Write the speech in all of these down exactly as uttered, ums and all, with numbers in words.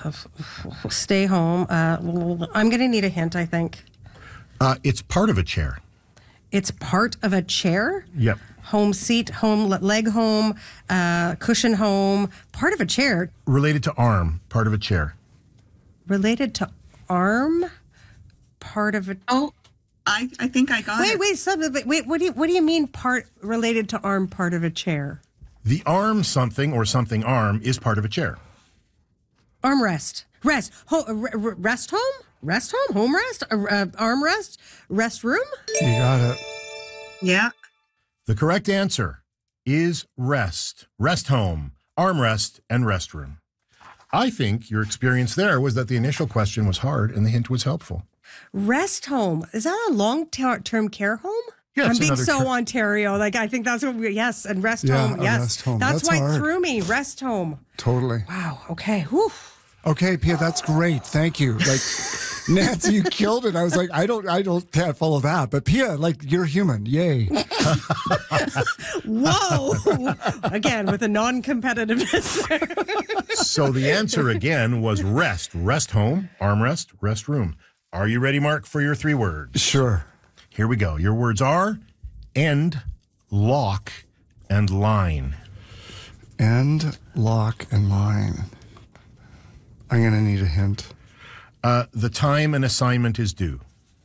stay home. Uh, I'm going to need a hint, I think. Uh, it's part of a chair. It's part of a chair? Yep. Home seat, home, leg home, uh, cushion home, part of a chair. Related to arm, part of a chair. Related to arm, part of a... Oh, I, I think I got wait, it. Wait, wait, wait, what do you, what do you mean part related to arm, part of a chair? The arm something or something arm is part of a chair. Armrest. Rest. Ho- r- rest home? Rest home? Home rest? Uh, uh, arm rest? Rest room? You got it. Yeah. The correct answer is rest, rest home, armrest, and restroom. I think your experience there was that the initial question was hard and the hint was helpful. Rest home. Is that a long-term care home? Yeah, I'm being so ter- Ontario. Like, I think that's what we, yes, and rest Yeah, home. a Yes. rest home. That's, That's why hard. it threw me. Rest home. Totally. Wow. Okay. Whew. Okay, Pia, that's great. Thank you. Like, Nancy, you killed it. I was like, I don't, I don't can't follow that. But Pia, like, you're human. Yay. Whoa. Again, with a non-competitiveness. So the answer again was rest, rest home, armrest, restroom. Are you ready, Mark, for your three words? Sure. Here we go. Your words are end, lock, and line. End, lock, and line. I'm going to need a hint. Uh, the time an assignment is due.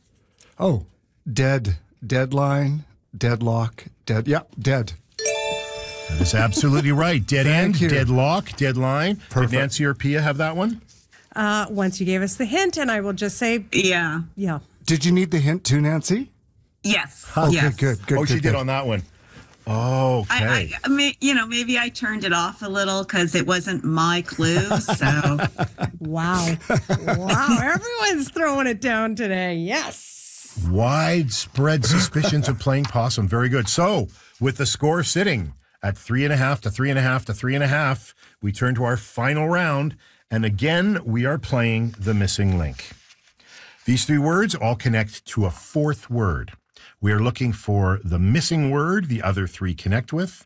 Oh, dead, deadline, deadlock, dead. Yeah, dead. That is absolutely right. Dead end, Thank you. deadlock, deadline. Perfect. Did Nancy or Pia have that one? Uh, once you gave us the hint, and I will just say, Yeah. yeah. Did you need the hint too, Nancy? Yes. Okay, yes. good, good. oh, good, she did good. on that one. Oh, okay. I, I, I mean, you know, maybe I turned it off a little because it wasn't my clue. So, Wow. Wow. Everyone's throwing it down today. Yes. Widespread suspicions of playing possum. Very good. So, with the score sitting at three and a half to three and a half to three and a half, we turn to our final round. And again, we are playing the missing link. These three words all connect to a fourth word. We are looking for the missing word the other three connect with.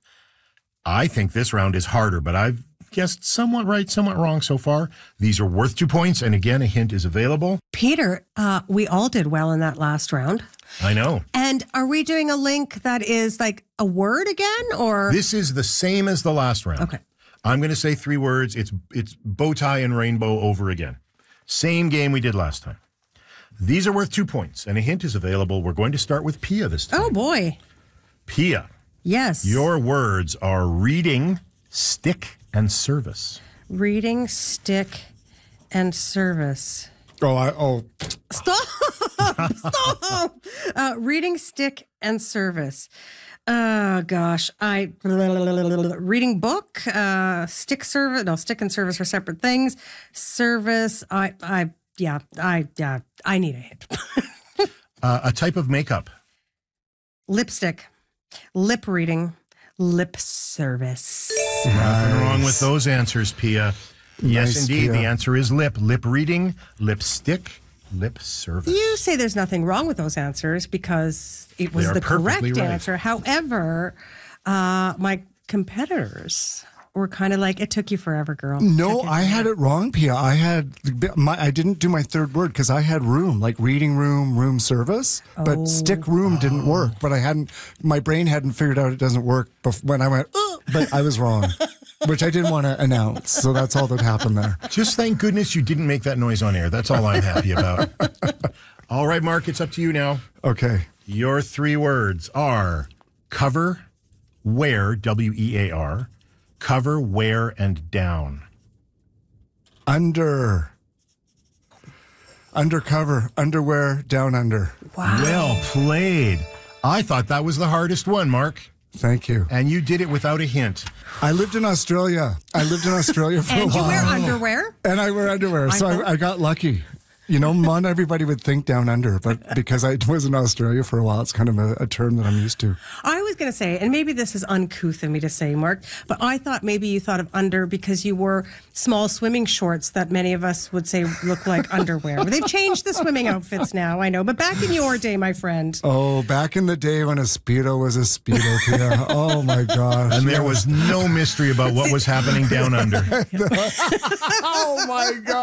I think this round is harder, but I've guessed somewhat right, somewhat wrong so far. These are worth two points, and again, a hint is available. Peter, uh, we all did well in that last round. I know. And are we doing a link that is like a word again, or? This is the same as the last round. Okay. I'm going to say three words. It's it's bow tie and rainbow over again. Same game we did last time. These are worth two points, and a hint is available. We're going to start with Pia this time. Oh, boy. Pia, Yes. your words are reading, stick, and service. Reading, stick, and service. Oh, I, oh, Stop! Stop! Uh, reading, stick, and service. Oh, gosh. I reading book, uh, stick service. No, stick and service are separate things. Service. I, I, yeah, I, yeah, I need a hint. Uh, a type of makeup. Lipstick, lip reading, lip service. Nothing wrong with those answers, Pia. Yes, Nice, indeed. Pia. The answer is lip. Lip reading, lipstick, lip service. You say there's nothing wrong with those answers because it was They are the perfectly correct right. answer. However, uh, my competitors were kind of like, it took you forever, girl. no, Took you I had forever. it wrong, Pia. I had my, I didn't do my third word because I had room, like reading room, room service, Oh. but stick room didn't work. But I hadn't, my brain hadn't figured out it doesn't work bef- when I went, "Ugh," but I was wrong, which I didn't want to announce. So that's all that happened there. Just thank goodness you didn't make that noise on air. That's all I'm happy about. All right, Mark, it's up to you now. Okay. Your three words are cover, wear, W E A R, cover, wear, and down. Under. Undercover, underwear, down under. Well played. I thought that was the hardest one, Mark. Thank you. And you did it without a hint. I lived in Australia. I lived in Australia for a And you while. wear underwear? And I wear underwear, so I- I, I got lucky. You know, not everybody would think down under, but because I was in Australia for a while, it's kind of a, a term that I'm used to. I was going to say, and maybe this is uncouth of me to say, Mark, but I thought maybe you thought of under because you wore small swimming shorts that many of us would say look like underwear. They've changed the swimming outfits now, I know, but back in your day, my friend. Oh, back in the day when a Speedo was a Speedo, Pia. Oh, my gosh. And there was no mystery about what was happening down under. Oh, my God.